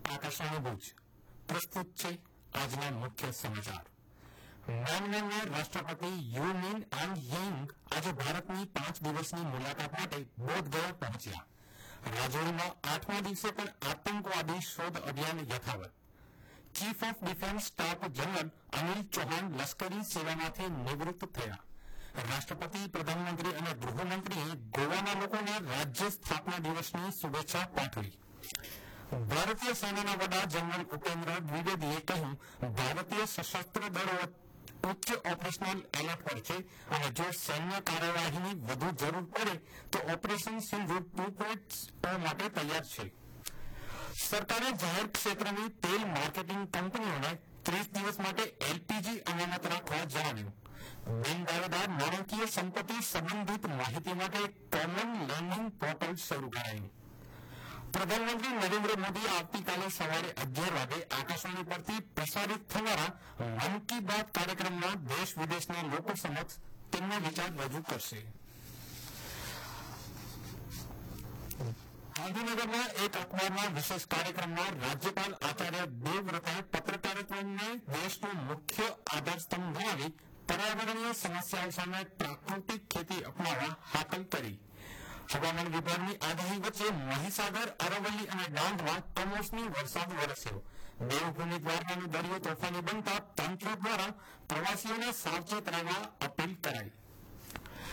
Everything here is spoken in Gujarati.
આકાશવાણી ભુજ પ્રસ્તુત છે આજના મુખ્ય સમાચાર. મ્યાનમારના રાષ્ટ્રપતિ યુ મિન આંગ યેંગ આજે ભારતની 5 દિવસની મુલાકાત માટે બોધગયા પહોંચ્યા. રાજૌરીમાં 8મા દિવસે પણ આતંકવાદી શોધ અભિયાન યથાવત. Chief of defence staff general Anil Chauhan લશ્કરી સેવામાંથી નિવૃત્ત થયા. રાષ્ટ્રપતિ, પ્રધાનમંત્રી અને ગૃહમંત્રીએ ગોવાના લોકોને રાજ્ય સ્થાપના દિવસની શુભેચ્છા પાઠવી. ભારતીય સેનાના વડા જનરલ ઉપેન્દ્ર દ્વિવેદીએ કહ્યું, ભારતીય સશસ્ત્ર દળો ઉચ્ચ ઓપરેશનલ એલર્ટ પર છે અને જો સૈન્ય કાર્યવાહીની વધુ જરૂર પડે તો ઓપરેશન સિંધુ 2.0 માટે તૈયાર છે. સરકારે જાહેર ક્ષેત્રની તેલ માર્કેટિંગ કંપનીઓને 30 દિવસ માટે એલપીજી અનામત રાખવા જણાવ્યું. બિનદાવેદાર નાણાકીય સંપત્તિ સંબંધિત માહિતી માટે કોમન લર્નિંગ પોર્ટલ શરૂ કરાયું. પ્રધાનમંત્રી નરેન્દ્ર મોદી આવતીકાલે સવારે 11 વાગે આકાશવાણી પરથી પ્રસારિત થનારા મન કી બાત કાર્યક્રમમાં દેશ વિદેશના લોકો સમક્ષ તેમના વિચાર રજૂ કરશે. ગાંધીનગરના એક અખબારના વિશેષ કાર્યક્રમમાં રાજ્યપાલ આચાર્ય દેવવ્રતે પત્રકારિતાને દેશનો મુખ્ય આધારસ્તંભ ગણાવી પર્યાવરણીય સમસ્યાઓ સામે પ્રાકૃતિક ખેતી અપનાવવા હાકલ કરી. હવામાન વિભાગની આગાહી વચ્ચે મહીસાગર, અરવલ્લી અને ડાંગમાં કમોસમી વરસાદ વરસ્યો. દેવભૂમિ દ્વારકાનો દરિયો તોફાની બનતા તંત્ર દ્વારા પ્રવાસીઓને સાવચેત રહેવા અપીલ કરાઈ.